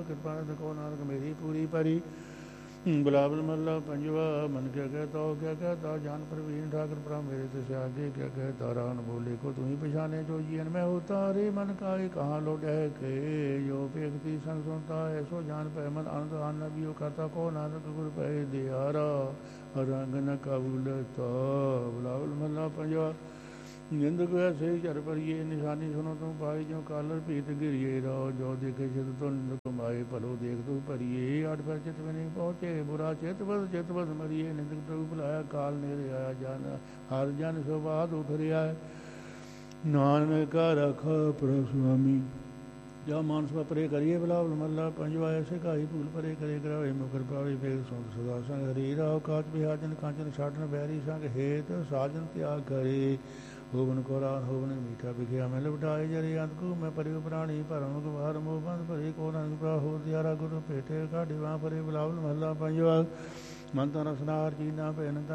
ਕਿਰਪਾ ਦੇਖੋ ਨਾਨਕ ਮੇਰੀ ਪੂਰੀ ਪਰੀ ਬਿਲਾਵਲ ਮਹੱਲਾ ਪੰਜਵਾ। ਮਨ ਕਿਆ ਕਹਿਤਾ ਹੋ ਕਿਆ ਕਹਿਤਾ ਜਾਨ ਪ੍ਰਵੀਨ ਠਾਕੁਰ ਭਰਾ ਮੇਰੇ ਤੇ ਸਿਆਗੇ ਕਿਆ ਕਹਿਤਾ ਰਾਨ ਬੋਲੇ ਕੋ ਤੂੰ ਹੀ ਪਛਾਨੇ ਜੋ जीवन में उतारे मन काए कहाँ लौटे के जो व्यक्ति संग सुनता है सो जान पै मन आनंद आना भी करता को नानक गुर पै दियारा रंग न कबूलता। बिलावल महला पंजवा। निंद को ऐसे ही चर परिए निशानी सुनो तुम पाई जो कालर पीत गिरिए रहो जो देखे चित तो निंद कमाए भलो देख तू परिए आठ पर चित में नहीं पहुँचे बुरा चित बस मरिए निंदक प्रभु बुलाया काल नेरे आया जान हर जन सुबाद उठ रिया है नानक का रख प्रभु स्वामी। जा मानस पर परे करिए बिलावल मल्ला पंजवा। ऐसे काई भूल परे करे करावे मुकर पावे बेग सुन सदा संग हरी राव काच बिहाजन कांचन छाटन बैरी संग हेत साजन त्याग करे होवन कोरान होवन मीठा बिखिया मैं लपटाए जरे अंत को मैं परि प्राणी परम गुबार मोह बंद परे को नानक प्रा हो दियारा गुरु पेटे का डिवा परे बिलावल महला पंजवा। मन तो रसनार चीना पहनता